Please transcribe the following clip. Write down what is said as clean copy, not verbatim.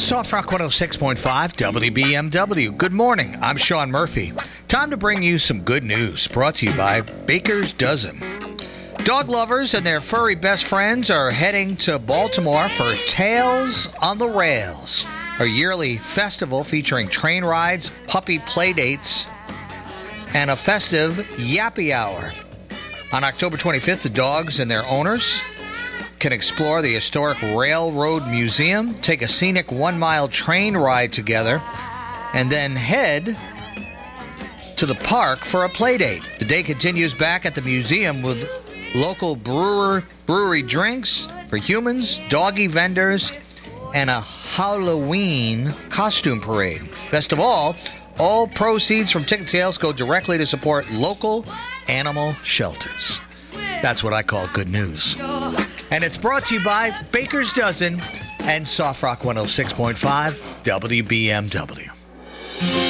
Soft Rock 106.5 WBMW. Good morning. I'm Sean Murphy. Time to bring you some good news brought to you by Baker's Dozen. Dog lovers and their furry best friends are heading to Baltimore for Tales on the Rails, a yearly festival featuring train rides, puppy play dates, and a festive yappy hour. On October 25th, the dogs and their owners can explore the historic Railroad Museum, take a scenic 1-mile train ride together, and then head to the park for a play date. The day continues back at the museum with local brewery drinks for humans, doggy vendors, and a Halloween costume parade. Best of all proceeds from ticket sales go directly to support local animal shelters. That's what I call good news. And it's brought to you by Baker's Dozen and Soft Rock 106.5 WBMW.